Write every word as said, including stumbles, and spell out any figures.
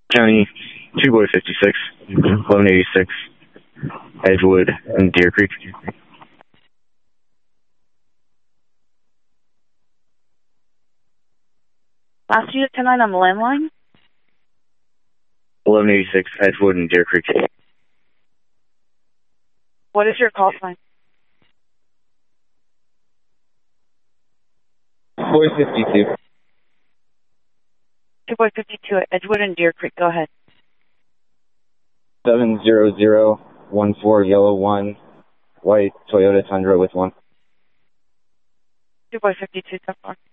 County, two boy fifty-six, eleven eighty-six, Edgewood, and Deer Creek. Last unit ten nine on the landline. eleven eighty-six, Edgewood, and Deer Creek. What is your call sign? Boy fifty-two. two boy fifty-two at Edgewood and Deer Creek. Go ahead. seven zero zero one four yellow one, white Toyota Tundra with one. two boy fifty-two so far.